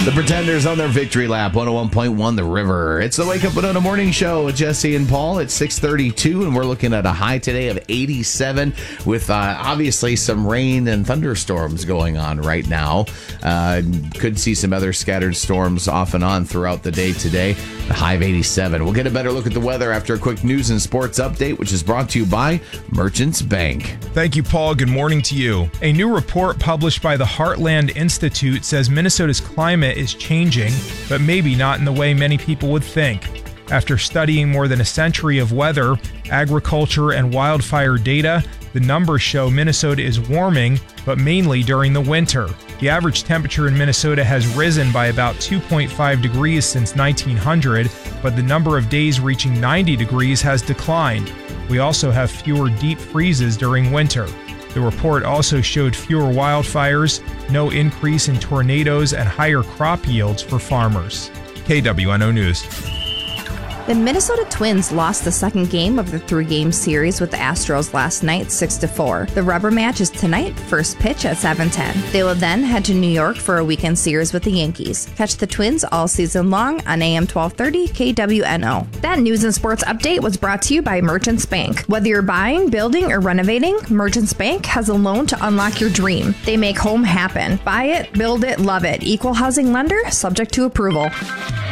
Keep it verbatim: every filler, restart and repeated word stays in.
The Pretenders on their victory lap, one oh one point one The River. It's the Wake Up Winona Morning Show with Jesse and Paul. It's six thirty-two, and we're looking at a high today of eighty-seven with uh, obviously some rain and thunderstorms going on right now. Uh, could see some other scattered storms off and on throughout the day today. The high of eighty-seven. We'll get a better look at the weather after a quick news and sports update, which is brought to you by Merchants Bank. Thank you, Paul. Good morning to you. A new report published by the Heartland Institute says Minnesota's climate is changing, but maybe not in the way many people would think. After studying more than a century of weather, agriculture, and wildfire data, the numbers show Minnesota is warming, but mainly during the winter. The average temperature in Minnesota has risen by about two point five degrees since nineteen hundred, but the number of days reaching ninety degrees has declined. We also have fewer deep freezes during winter. The report also showed fewer wildfires, no increase in tornadoes, and higher crop yields for farmers. K W N O News. The Minnesota Twins lost the second game of the three-game series with the Astros last night, six to four. The rubber match is tonight, first pitch at seven ten. They will then head to New York for a weekend series with the Yankees. Catch the Twins all season long on A M twelve thirty K W N O. That news and sports update was brought to you by Merchants Bank. Whether you're buying, building, or renovating, Merchants Bank has a loan to unlock your dream. They make home happen. Buy it, build it, love it. Equal housing lender, subject to approval.